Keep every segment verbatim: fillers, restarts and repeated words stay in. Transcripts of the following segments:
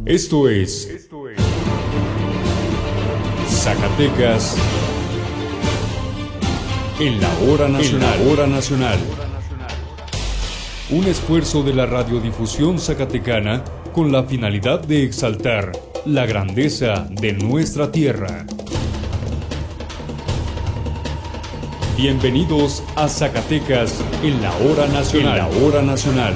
Esto es Zacatecas en la hora nacional. En la hora nacional. Un esfuerzo de la radiodifusión zacatecana con la finalidad de exaltar la grandeza de nuestra tierra. Bienvenidos a Zacatecas en la hora nacional. En la hora nacional.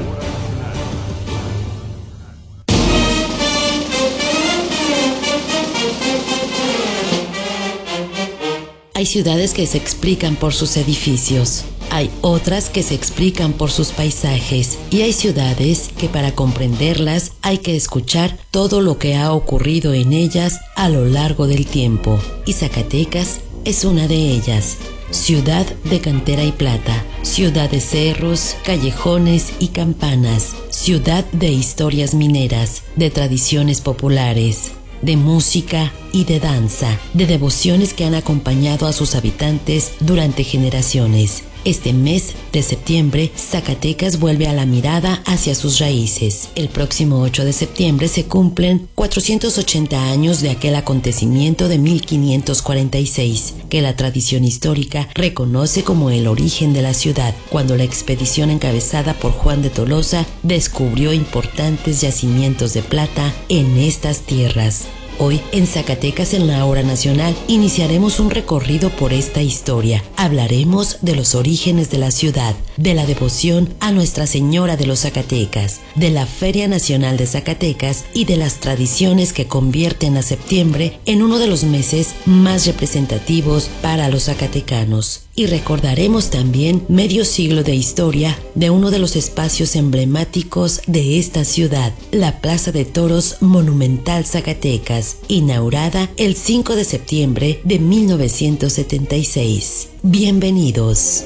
Hay ciudades que se explican por sus edificios, hay otras que se explican por sus paisajes y hay ciudades que para comprenderlas hay que escuchar todo lo que ha ocurrido en ellas a lo largo del tiempo. Y Zacatecas es una de ellas. Ciudad de cantera y plata, ciudad de cerros, callejones y campanas, ciudad de historias mineras, de tradiciones populares, de música y de danza, de devociones que han acompañado a sus habitantes durante generaciones. Este mes de septiembre, Zacatecas vuelve a la mirada hacia sus raíces. El próximo ocho de septiembre se cumplen cuatrocientos ochenta años de aquel acontecimiento de mil quinientos cuarenta y seis, que la tradición histórica reconoce como el origen de la ciudad, cuando la expedición encabezada por Juan de Tolosa descubrió importantes yacimientos de plata en estas tierras. Hoy, en Zacatecas en la hora nacional, iniciaremos un recorrido por esta historia. Hablaremos de los orígenes de la ciudad, de la devoción a Nuestra Señora de los Zacatecas, de la Feria Nacional de Zacatecas y de las tradiciones que convierten a septiembre en uno de los meses más representativos para los zacatecanos. Y recordaremos también medio siglo de historia de uno de los espacios emblemáticos de esta ciudad, la Plaza de Toros Monumental Zacatecas, inaugurada el cinco de septiembre de mil novecientos setenta y seis. Bienvenidos.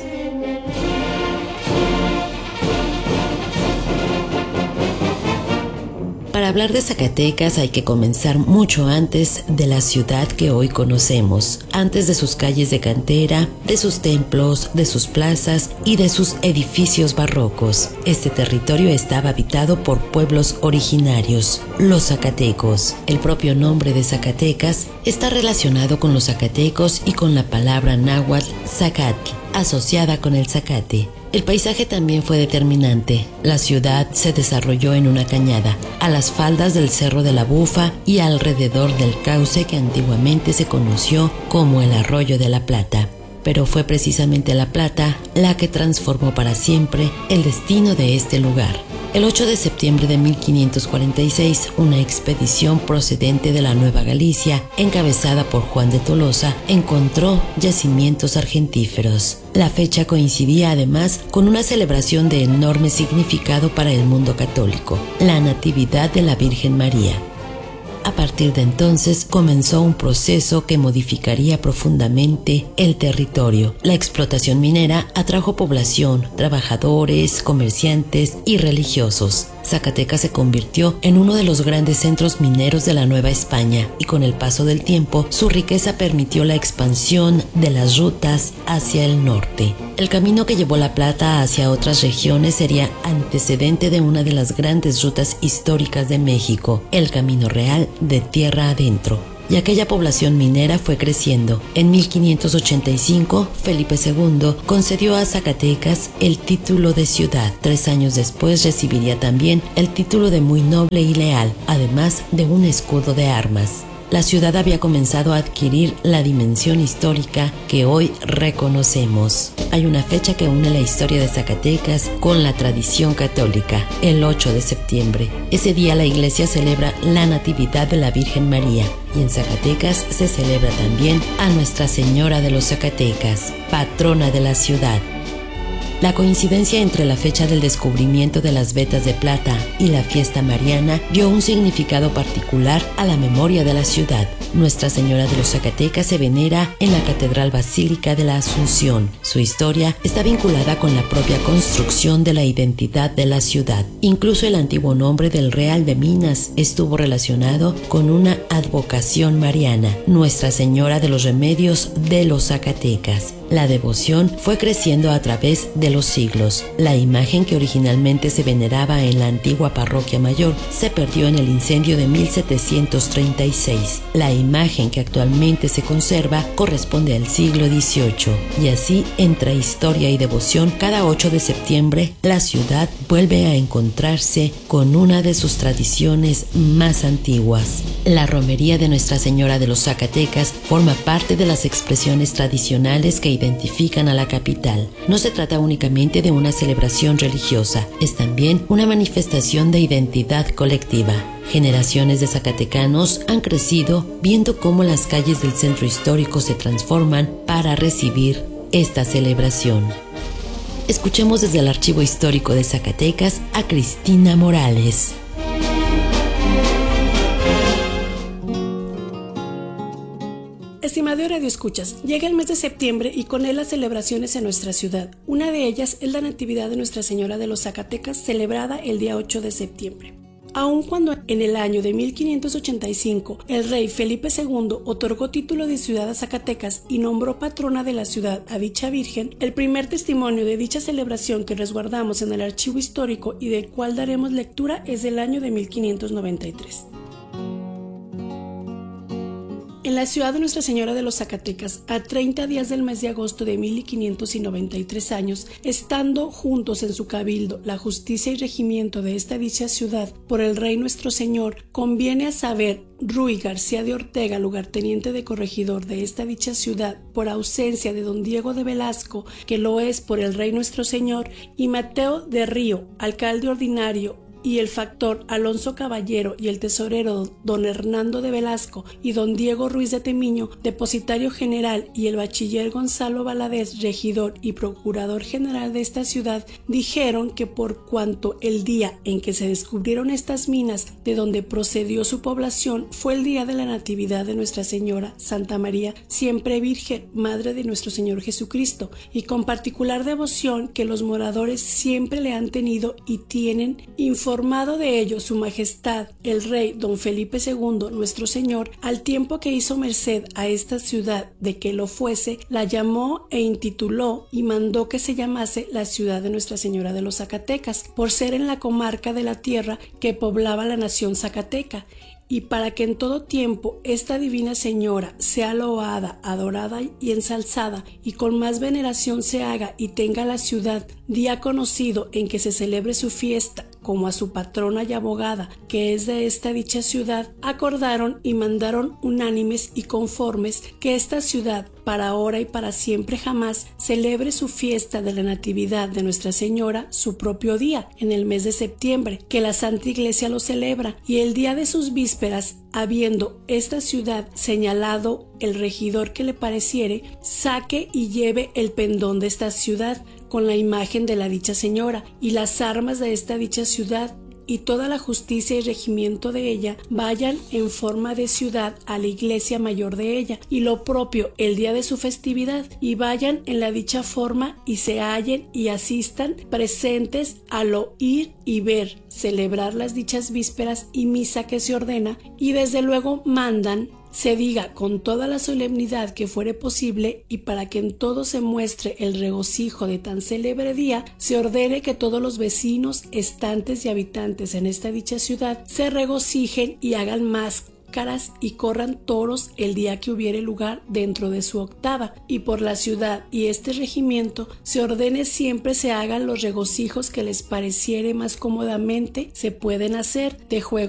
Para hablar de Zacatecas hay que comenzar mucho antes de la ciudad que hoy conocemos, antes de sus calles de cantera, de sus templos, de sus plazas y de sus edificios barrocos. Este territorio estaba habitado por pueblos originarios, los zacatecos. El propio nombre de Zacatecas está relacionado con los zacatecos y con la palabra náhuatl zacatl, asociada con el zacate. El paisaje también fue determinante. La ciudad se desarrolló en una cañada, a las faldas del Cerro de la Bufa y alrededor del cauce que antiguamente se conoció como el Arroyo de la Plata. Pero fue precisamente la plata la que transformó para siempre el destino de este lugar. El ocho de septiembre de mil quinientos cuarenta y seis, una expedición procedente de la Nueva Galicia, encabezada por Juan de Tolosa, encontró yacimientos argentíferos. La fecha coincidía además con una celebración de enorme significado para el mundo católico, la Natividad de la Virgen María. A partir de entonces comenzó un proceso que modificaría profundamente el territorio. La explotación minera atrajo población, trabajadores, comerciantes y religiosos. Zacatecas se convirtió en uno de los grandes centros mineros de la Nueva España y con el paso del tiempo su riqueza permitió la expansión de las rutas hacia el norte. El camino que llevó la plata hacia otras regiones sería antecedente de una de las grandes rutas históricas de México, el Camino Real de tierra adentro. Y aquella población minera fue creciendo. En mil quinientos ochenta y cinco, Felipe segundo concedió a Zacatecas el título de ciudad. Tres años después recibiría también el título de muy noble y leal, además de un escudo de armas. La ciudad había comenzado a adquirir la dimensión histórica que hoy reconocemos. Hay una fecha que une la historia de Zacatecas con la tradición católica, el ocho de septiembre. Ese día la iglesia celebra la Natividad de la Virgen María y en Zacatecas se celebra también a Nuestra Señora de los Zacatecas, patrona de la ciudad. La coincidencia entre la fecha del descubrimiento de las vetas de plata y la fiesta mariana dio un significado particular a la memoria de la ciudad. Nuestra Señora de los Zacatecas se venera en la Catedral Basílica de la Asunción. Su historia está vinculada con la propia construcción de la identidad de la ciudad. Incluso el antiguo nombre del Real de Minas estuvo relacionado con una advocación mariana, Nuestra Señora de los Remedios de los Zacatecas. La devoción fue creciendo a través de los siglos. La imagen que originalmente se veneraba en la antigua parroquia mayor se perdió en el incendio de mil setecientos treinta y seis. La imagen que actualmente se conserva corresponde al siglo dieciocho, y así, entre historia y devoción, cada ocho de septiembre la ciudad vuelve a encontrarse con una de sus tradiciones más antiguas. La romería de Nuestra Señora de los Zacatecas forma parte de las expresiones tradicionales que identifican a la capital. No se trata únicamente de una celebración religiosa, es también una manifestación de identidad colectiva. Generaciones de zacatecanos han crecido viendo cómo las calles del centro histórico se transforman para recibir esta celebración. Escuchemos desde el Archivo Histórico de Zacatecas a Cristina Morales. Estimado Radio Escuchas, llega el mes de septiembre y con él las celebraciones en nuestra ciudad. Una de ellas es la Natividad de Nuestra Señora de los Zacatecas, celebrada el día ocho de septiembre. Aun cuando en el año de mil quinientos ochenta y cinco el rey Felipe segundo otorgó título de ciudad a Zacatecas y nombró patrona de la ciudad a dicha virgen, el primer testimonio de dicha celebración que resguardamos en el archivo histórico y del cual daremos lectura es del año de mil quinientos noventa y tres. En la ciudad de Nuestra Señora de los Zacatecas, a treinta días del mes de agosto de mil quinientos noventa y tres años, estando juntos en su cabildo la justicia y regimiento de esta dicha ciudad por el rey nuestro señor, conviene a saber Ruy García de Ortega, lugarteniente de corregidor de esta dicha ciudad, por ausencia de don Diego de Velasco, que lo es por el rey nuestro señor, y Mateo de Río, alcalde ordinario, y el factor Alonso Caballero y el tesorero don Hernando de Velasco y don Diego Ruiz de Temiño, depositario general, y el bachiller Gonzalo Valadez, regidor y procurador general de esta ciudad, dijeron que por cuanto el día en que se descubrieron estas minas de donde procedió su población fue el día de la Natividad de Nuestra Señora Santa María, siempre Virgen, Madre de nuestro Señor Jesucristo, y con particular devoción que los moradores siempre le han tenido y tienen, informado Informado de ello su majestad, el rey don Felipe segundo, nuestro señor, al tiempo que hizo merced a esta ciudad de que lo fuese, la llamó e intituló y mandó que se llamase la ciudad de Nuestra Señora de los Zacatecas, por ser en la comarca de la tierra que poblaba la nación zacateca, y para que en todo tiempo esta divina señora sea loada, adorada y ensalzada, y con más veneración se haga y tenga la ciudad día conocido en que se celebre su fiesta, como a su patrona y abogada, que es de esta dicha ciudad, acordaron y mandaron unánimes y conformes que esta ciudad, para ahora y para siempre jamás, celebre su fiesta de la Natividad de Nuestra Señora su propio día, en el mes de septiembre, que la Santa Iglesia lo celebra, y el día de sus vísperas, habiendo esta ciudad señalado el regidor que le pareciere, saque y lleve el pendón de esta ciudad, con la imagen de la dicha señora y las armas de esta dicha ciudad, y toda la justicia y regimiento de ella vayan en forma de ciudad a la iglesia mayor de ella, y lo propio el día de su festividad, y vayan en la dicha forma y se hallen y asistan presentes al oír y ver celebrar las dichas vísperas y misa que se ordena, y desde luego mandan se diga con toda la solemnidad que fuere posible, y para que en todo se muestre el regocijo de tan célebre día, se ordene que todos los vecinos, estantes y habitantes en esta dicha ciudad se regocijen y hagan máscaras y corran toros el día que hubiere lugar dentro de su octava, y por la ciudad y este regimiento se ordene siempre se hagan los regocijos que les pareciere más cómodamente se pueden hacer, de juego